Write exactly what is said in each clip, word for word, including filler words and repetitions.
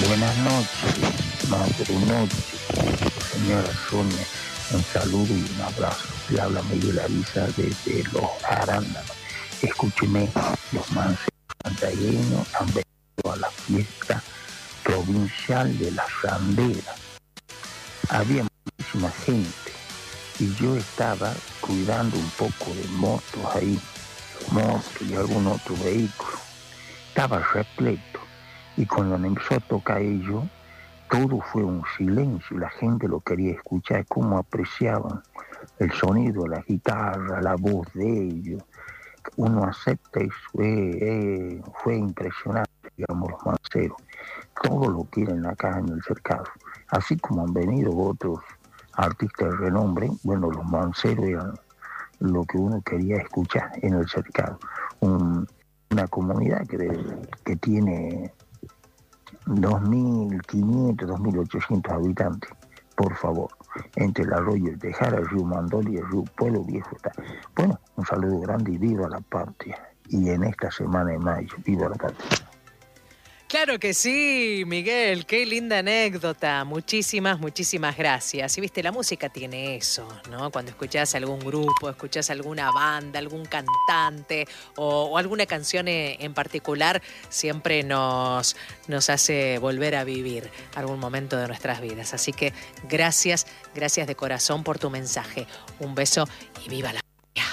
Buenas noches, madre noche, señora Sonia. Un saludo y un abrazo. Le habla Miguel Ariza desde Los Arándanos. Escúcheme, los manceros santiagueños han venido a la fiesta provincial de la Sandera. Había muchísima gente y yo estaba cuidando un poco de motos ahí, motos y algún otro vehículo. Estaba repleto y cuando empezó a tocar ellos, todo fue un silencio, la gente lo quería escuchar, cómo apreciaban el sonido de la guitarra, la voz de ellos. Uno acepta eso, eh, eh, fue impresionante, digamos, los manceros. Todo lo quieren acá en el cercado. Así como han venido otros artistas de renombre, bueno, los manceros eran lo que uno quería escuchar en el cercado. Un, una comunidad que, de, que tiene dos mil quinientos, dos mil ochocientos habitantes, por favor, entre el arroyo de Tejara, el río Mandol y el río Pueblo Viejo. Está. Bueno, un saludo grande y viva la patria. Y en esta semana de mayo, viva la patria. Claro que sí, Miguel, qué linda anécdota. Muchísimas, muchísimas gracias. Y viste, la música tiene eso, ¿no? Cuando escuchás algún grupo, escuchás alguna banda, algún cantante o, o alguna canción en particular, siempre nos, nos hace volver a vivir algún momento de nuestras vidas. Así que gracias, gracias de corazón por tu mensaje. Un beso y viva la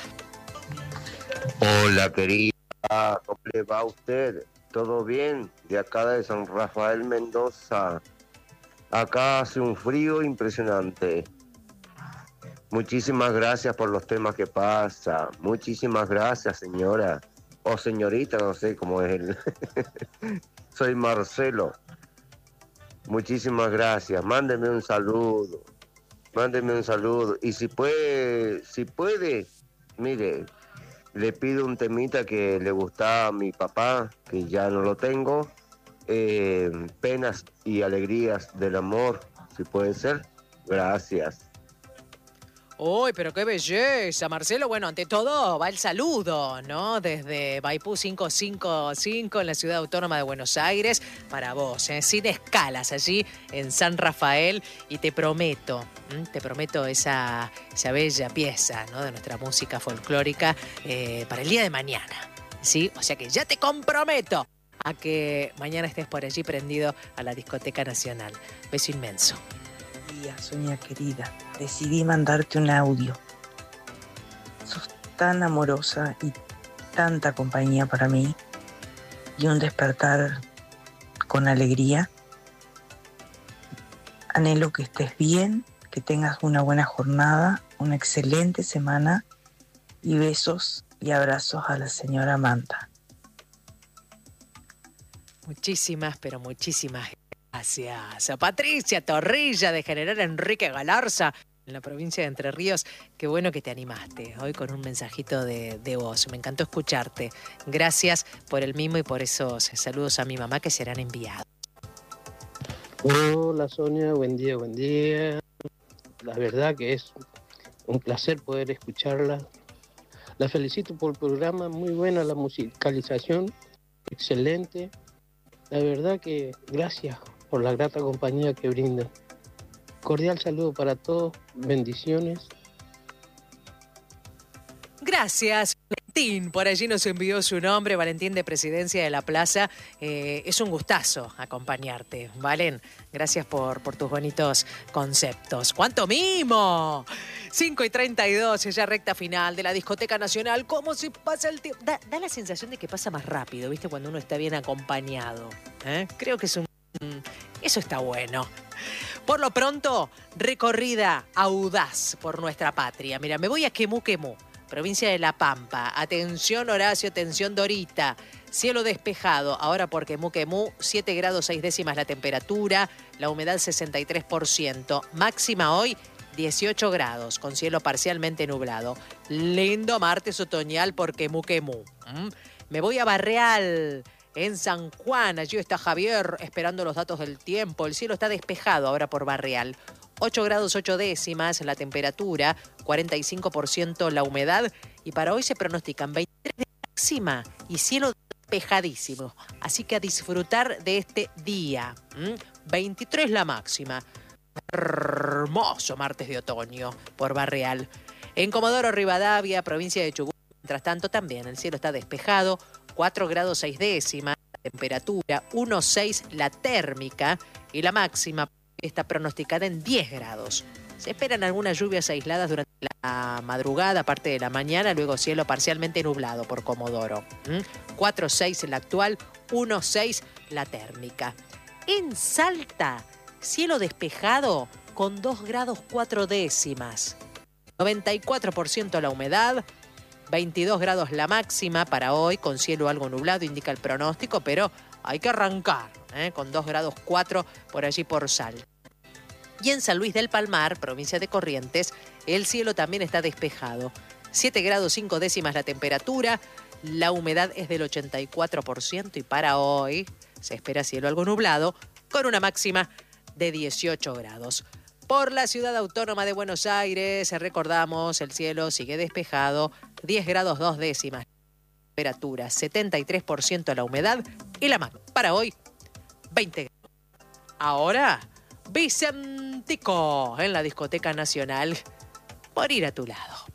patria. Hola, querida, ¿cómo le va a usted? ¿Todo bien? De acá de San Rafael, Mendoza. Acá hace un frío impresionante. Muchísimas gracias por los temas que pasa. Muchísimas gracias, señora. O señorita, no sé cómo es él. Soy Marcelo. Muchísimas gracias. Mándeme un saludo. Mándeme un saludo. Y si puede, si puede, mire... Le pido un temita que le gusta a mi papá, que ya no lo tengo. Eh, penas y alegrías del amor, si puede ser. Gracias. Uy, pero qué belleza, Marcelo. Bueno, ante todo va el saludo, ¿no? Desde Maipú quinientos cincuenta y cinco en la Ciudad Autónoma de Buenos Aires para vos, ¿eh? Sin escalas allí en San Rafael. Y te prometo, ¿m? te prometo esa, esa bella pieza, ¿no? De nuestra música folclórica eh, para el día de mañana, ¿sí? O sea que ya te comprometo a que mañana estés por allí prendido a la Discoteca Nacional. Beso inmenso. Sonia querida, decidí mandarte un audio. Sos tan amorosa y tanta compañía para mí y un despertar con alegría. Anhelo que estés bien, que tengas una buena jornada, una excelente semana y besos y abrazos a la señora Manta. Muchísimas, pero muchísimas gracias. Gracias a Patricia Torrilla de General Enrique Galarza en la provincia de Entre Ríos. Qué bueno que te animaste hoy con un mensajito de, de voz. Me encantó escucharte. Gracias por el mimo y por esos saludos a mi mamá que serán enviados. Hola Sonia, buen día, buen día. La verdad que es un placer poder escucharla. La felicito por el programa, muy buena la musicalización, excelente. La verdad que gracias por la grata compañía que brindan. Cordial saludo para todos, bendiciones. Gracias, Valentín. Por allí nos envió su nombre, Valentín de Presidencia de la Plaza. Eh, es un gustazo acompañarte, Valen. Gracias por, por tus bonitos conceptos. ¡Cuánto mimo! cinco y treinta y dos, ya recta final de la Discoteca Nacional. ¿Cómo se pasa el tiempo? Da, da la sensación de que pasa más rápido, ¿viste? Cuando uno está bien acompañado. ¿Eh? Creo que es un... Eso está bueno. Por lo pronto, recorrida audaz por nuestra patria. Mira, me voy a Quemú Quemú, provincia de La Pampa. Atención Horacio, atención Dorita. Cielo despejado, ahora por Quemú Quemú, siete grados seis décimas la temperatura, la humedad sesenta y tres por ciento. Máxima hoy, dieciocho grados, con cielo parcialmente nublado. Lindo martes otoñal por Quemú Quemú. ¿Mm? Me voy a Barreal, en San Juan. Allí está Javier esperando los datos del tiempo. El cielo está despejado ahora por Barreal. ocho grados ocho décimas la temperatura, cuarenta y cinco por ciento la humedad. Y para hoy se pronostican veintitrés de máxima y cielo despejadísimo. Así que a disfrutar de este día. ¿Mm? veintitrés la máxima. Hermoso martes de otoño por Barreal. En Comodoro Rivadavia, provincia de Chubut, mientras tanto también el cielo está despejado, cuatro grados seis décimas, la temperatura uno coma seis la térmica y la máxima está pronosticada en diez grados. Se esperan algunas lluvias aisladas durante la madrugada, parte de la mañana, luego cielo parcialmente nublado por Comodoro. ¿Mm? cuatro coma seis la actual, uno coma seis la térmica. En Salta, cielo despejado con dos grados cuatro décimas. noventa y cuatro por ciento la humedad, veintidós grados la máxima para hoy, con cielo algo nublado, indica el pronóstico, pero hay que arrancar, ¿eh? con dos grados cuatro por allí por Salta. Y en San Luis del Palmar, provincia de Corrientes, el cielo también está despejado. siete grados cinco décimas la temperatura, la humedad es del ochenta y cuatro por ciento y para hoy se espera cielo algo nublado con una máxima de dieciocho grados. Por la ciudad autónoma de Buenos Aires, recordamos, el cielo sigue despejado, diez grados dos décimas la temperatura, setenta y tres por ciento la humedad y la máxima para hoy, veinte grados. Ahora, Vicentico en la Discoteca Nacional, por ir a tu lado.